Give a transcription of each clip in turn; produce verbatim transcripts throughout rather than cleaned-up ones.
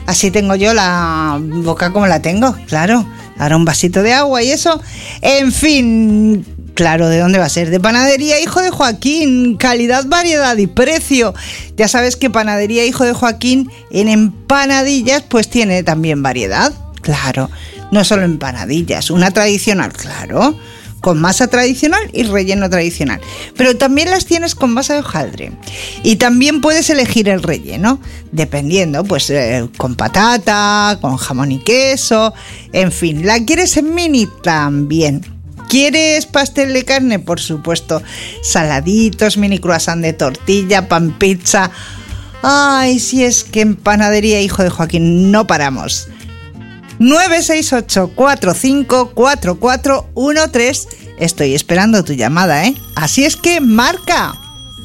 Así tengo yo la boca como la tengo, claro. Ahora un vasito de agua y eso. En fin, claro, ¿de dónde va a ser? De Panadería Hijo de Joaquín. Calidad, variedad y precio. Ya sabes que Panadería Hijo de Joaquín en empanadillas pues tiene también variedad. Claro, no solo empanadillas, una tradicional, claro, con masa tradicional y relleno tradicional. Pero también las tienes con masa de hojaldre. Y también puedes elegir el relleno, dependiendo, pues eh, con patata, con jamón y queso, en fin. ¿La quieres en mini? También. ¿Quieres pastel de carne? Por supuesto. Saladitos, mini croissant de tortilla, pan pizza. Ay, si es que en Panadería Hijo de Joaquín no paramos. nueve seis ocho cuatro cinco cuatro cuatro uno tres. Estoy esperando tu llamada, ¿eh? Así es que marca.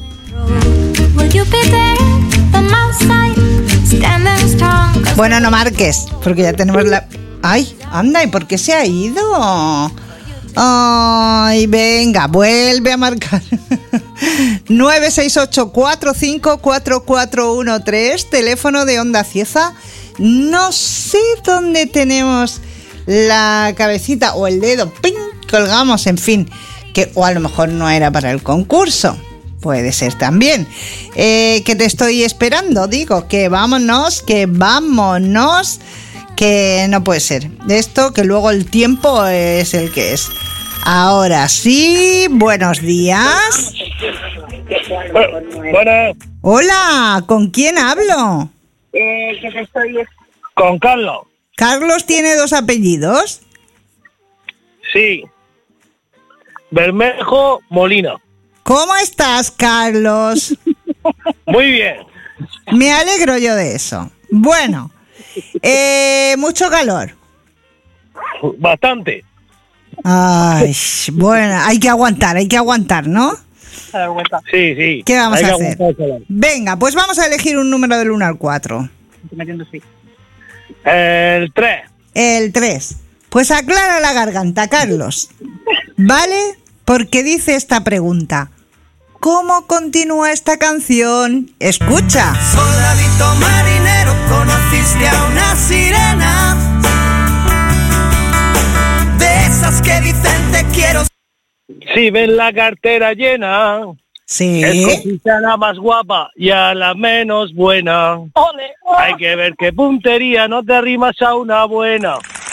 Bueno, no marques, porque ya tenemos la... ¡Ay, anda! ¿Y por qué se ha ido? ¡Ay, venga, vuelve a marcar! nueve seis ocho cuatro cinco cuatro cuatro uno tres, teléfono de Onda Cieza. No sé dónde tenemos la cabecita o el dedo, ¡ping!, colgamos, en fin, que o a lo mejor no era para el concurso, puede ser también, eh, que te estoy esperando, digo, que vámonos, que vámonos, que no puede ser, esto que luego el tiempo es el que es. Ahora sí, buenos días. Buenas. Hola, ¿con quién hablo? Eh, que te estoy... Con Carlos. ¿Carlos tiene dos apellidos? Sí. Bermejo Molina. ¿Cómo estás, Carlos? Muy bien. Me alegro yo de eso. Bueno, eh, mucho calor. Bastante. Ay, bueno, hay que aguantar, hay que aguantar, ¿no? Sí, sí. ¿Qué vamos Hay a que hacer? aguantar. Venga, pues vamos a elegir un número del uno al cuatro. El tres. El tres. Pues aclara la garganta, Carlos. ¿Vale? Porque dice esta pregunta. ¿Cómo continúa esta canción? Escucha. Soldadito marinero, conociste a una sirena, de esas que dicen te quiero. Si ven la cartera llena, Sí. escogiste a la más guapa y a la menos buena. ¡Ole! Hay que ver qué puntería, no te arrimas a una buena.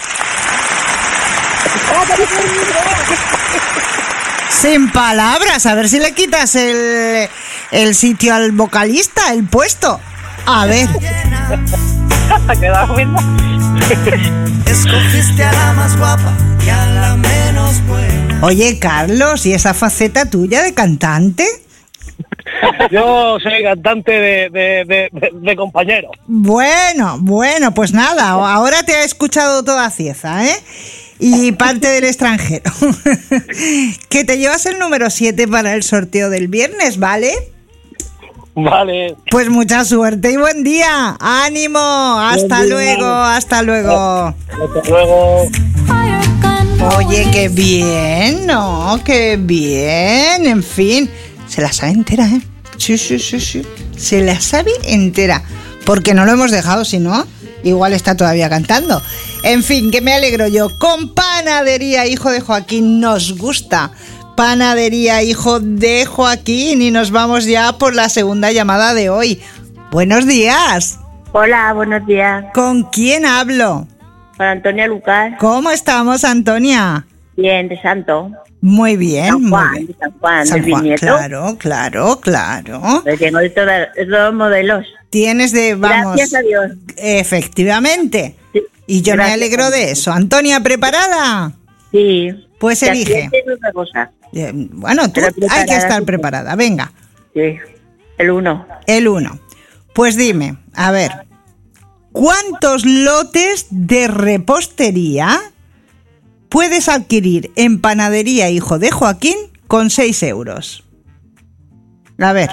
Sin palabras, a ver si le quitas el, el sitio al vocalista, el puesto. A ver. ¿Te quedas viendo? Escogiste a la más guapa y a la menos buena. Oye, Carlos, ¿y esa faceta tuya de cantante? Yo soy cantante de, de, de, de, de compañero. Bueno, bueno, pues nada, ahora te ha escuchado toda Cieza, ¿eh? Y parte del extranjero. Que te llevas el número siete para el sorteo del viernes, ¿vale? Vale. Pues mucha suerte y buen día. ¡Ánimo! Hasta Buen día. luego, hasta luego. Hasta luego. Oye, qué bien, ¿no? Qué bien. En fin, se la sabe entera, ¿eh? Sí, sí, sí, sí. Se la sabe entera. Porque no lo hemos dejado, si no, igual está todavía cantando. En fin, que me alegro yo. Con Panadería Hijo de Joaquín nos gusta. Panadería Hijo de Joaquín. Y nos vamos ya por la segunda llamada de hoy. Buenos días. Hola, buenos días. ¿Con quién hablo? Con Antonia Lucas. ¿Cómo estamos, Antonia? Bien, de Santo. Muy bien, San muy Juan, bien. de San Juan, San del Juan, Viñeto. claro, claro, claro. Pues tengo de todos los modelos. Tienes de, vamos... Gracias a Dios. Efectivamente. Sí, Y yo me gracias alegro a de Dios. eso. Antonia, ¿preparada? Sí. Pues Y elige. accidente es otra cosa. Eh, Bueno, tú Pero hay que preparada, estar sí. preparada. Venga, Sí. El uno. el uno. Pues dime, a ver, ¿cuántos lotes de repostería puedes adquirir en Panadería Hijo de Joaquín con seis euros? A ver,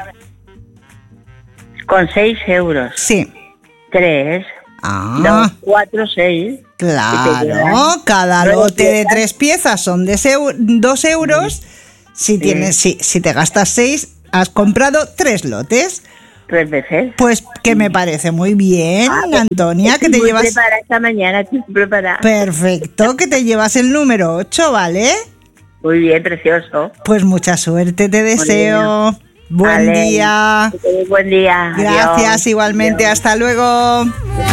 Con seis euros. sí. Tres. Ah, Dos, cuatro, seis. claro, cada Nueve lote de piezas. tres piezas son de seu- dos euros. Si, tienes, si, si te gastas seis, has comprado tres lotes. tres veces. Pues que me parece muy bien, Ah, Antonia, que estoy te muy llevas... preparada esta mañana, estoy preparada. Perfecto, que te llevas el número ocho, ¿vale? Muy bien, precioso. Pues mucha suerte te deseo. Buen Vale. día. Eh, Buen día. Gracias, Adiós. igualmente. Adiós. Hasta luego.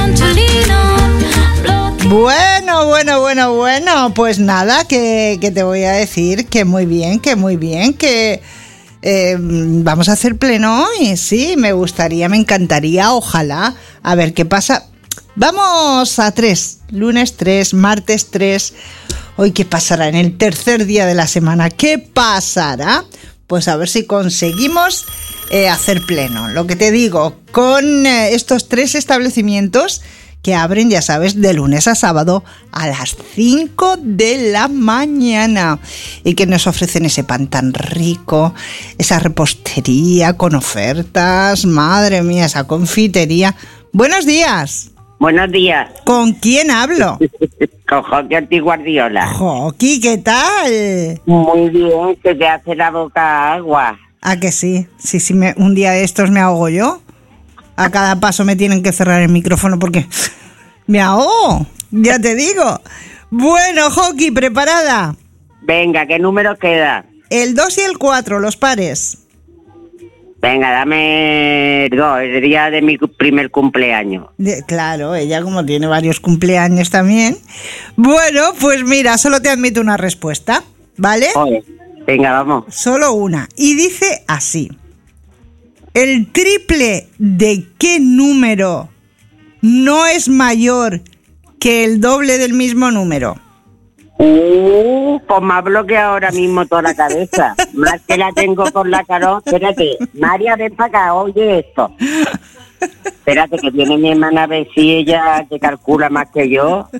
Bueno, bueno, bueno, bueno. Pues nada, que, que te voy a decir que muy bien, que muy bien, que eh, vamos a hacer pleno hoy. Sí, me gustaría, me encantaría, ojalá. A ver qué pasa. Vamos a tres. Lunes tres, martes tres. Hoy, ¿qué pasará en el tercer día de la semana? ¿Qué pasará? Pues a ver si conseguimos eh, hacer pleno. Lo que te digo, con eh, estos tres establecimientos que abren, ya sabes, de lunes a sábado a las cinco de la mañana y que nos ofrecen ese pan tan rico, esa repostería con ofertas, madre mía, esa confitería. Buenos días. Buenos días. ¿Con quién hablo? Con Joaquín Ortiz Guardiola. Joaquín, ¿qué tal? Muy bien, que te hace la boca agua. ¿A que sí? Sí, sí, me, un día de estos me ahogo yo. A cada paso me tienen que cerrar el micrófono porque me ahogo, ya te digo. Bueno, Joaquín, ¿preparada? Venga, ¿qué número queda? El dos y el cuatro, los pares. Venga, dame dos, el día de mi primer cumpleaños. De, claro, ella como tiene varios cumpleaños también. Bueno, pues mira, solo te admito una respuesta, ¿vale? Joder, venga, vamos. Solo una. Y dice así. ¿El triple de qué número no es mayor que el doble del mismo número? Uh, pues me ha bloqueado ahora mismo toda la cabeza. Más que la tengo con la cara. Espérate, María, ven para acá, oye esto. Espérate, que viene mi hermana a ver si ella te calcula más que yo.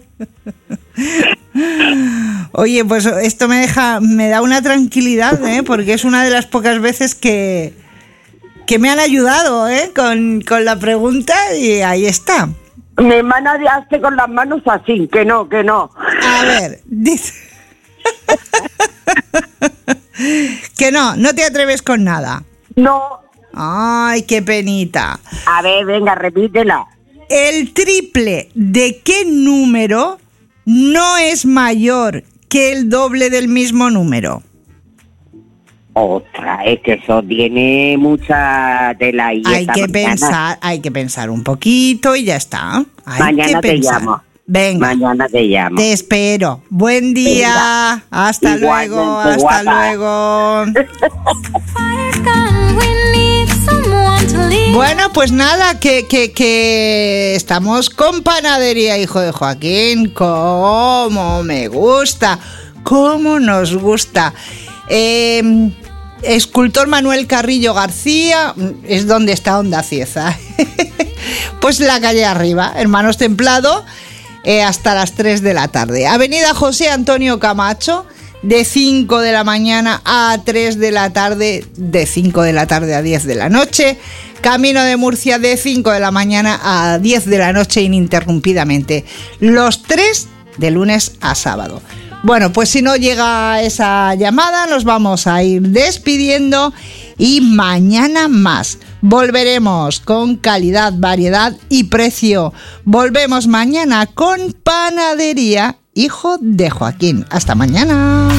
Oye, pues esto me deja, me da una tranquilidad, ¿eh? Porque es una de las pocas veces que, que me han ayudado, ¿eh? Con, con la pregunta y ahí está. Mi hermana hace con las manos así, que no, que no. A ver, dice... que no, no te atreves con nada. No. Ay, qué penita. A ver, venga, repítela. ¿El triple de qué número no es mayor que el doble del mismo número? Otra, es que eso tiene mucha tela y Hay esta que mañana- pensar, hay que pensar un poquito y ya está. Hay Mañana que te pensar. llamo. Venga, Mañana te llamo. te espero. Buen día. Venga. Hasta Igualmente, luego, hasta guapa. luego. Bueno, pues nada, que, que, que estamos con Panadería Hijo de Joaquín. Cómo me gusta, cómo nos gusta. Eh, escultor Manuel Carrillo García, es donde está Onda Cieza. Pues la calle arriba, Hermanos Templado, eh, hasta las tres de la tarde. Avenida José Antonio Camacho, de cinco de la mañana a tres de la tarde, de cinco de la tarde a diez de la noche. Camino de Murcia, de cinco de la mañana a diez de la noche ininterrumpidamente. Los tres de lunes a sábado. Bueno, pues si no llega esa llamada, nos vamos a ir despidiendo y mañana más. Volveremos con calidad, variedad y precio. Volvemos mañana con Panadería Hijo de Joaquín. Hasta mañana.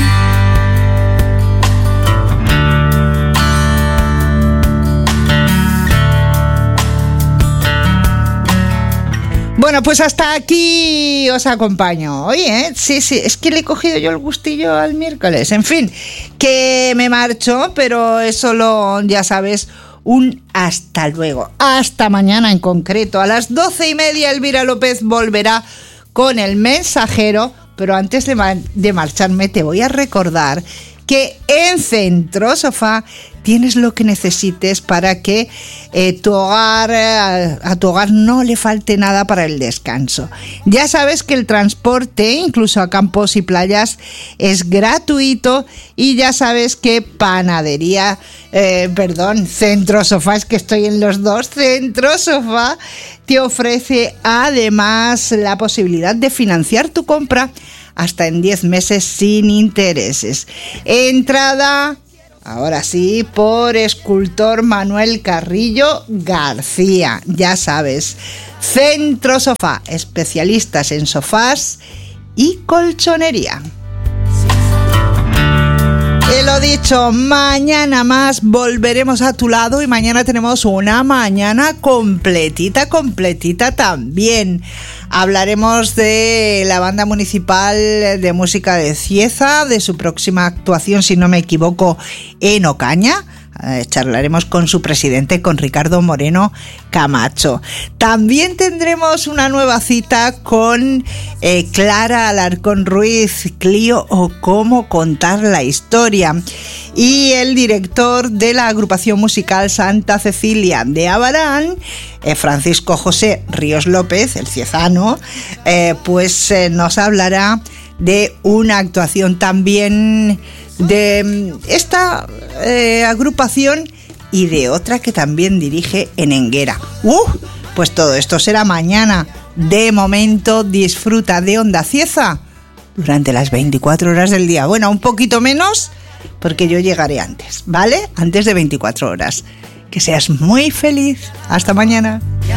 Bueno, pues hasta aquí os acompaño. Oye, ¿eh? sí, sí, es que le he cogido yo el gustillo al miércoles. En fin, que me marcho, pero es solo, ya sabes, un hasta luego. Hasta mañana en concreto. A las doce y media Elvira López volverá con El Mensajero, pero antes de, ma- de marcharme te voy a recordar que en Centro Sofá tienes lo que necesites para que eh, tu hogar, eh, a tu hogar no le falte nada para el descanso. Ya sabes que el transporte, incluso a campos y playas, es gratuito y ya sabes que Panadería, eh, perdón, Centro Sofá, es que estoy en los dos, Centro Sofá te ofrece además la posibilidad de financiar tu compra hasta en diez meses sin intereses. Entrada ahora sí, por Escultor Manuel Carrillo García. Ya sabes, Centro Sofá, especialistas en sofás y colchonería. Y lo dicho, mañana más volveremos a tu lado y mañana tenemos una mañana completita, completita también. Hablaremos de la Banda Municipal de Música de Cieza, de su próxima actuación, si no me equivoco, en Ocaña. Eh, charlaremos con su presidente, con Ricardo Moreno Camacho. También tendremos una nueva cita con eh, Clara Alarcón Ruiz, Clio o Cómo contar la historia. Y el director de la agrupación musical Santa Cecilia de Abarán, eh, Francisco José Ríos López, el ciezano, eh, pues eh, nos hablará de una actuación también de esta eh, agrupación y de otra que también dirige en Enguera. ¡Uh! Pues todo esto será mañana. De momento, disfruta de Onda Cieza durante las veinticuatro horas del día. Bueno, un poquito menos, porque yo llegaré antes, ¿vale? Antes de veinticuatro horas. Que seas muy feliz. Hasta mañana.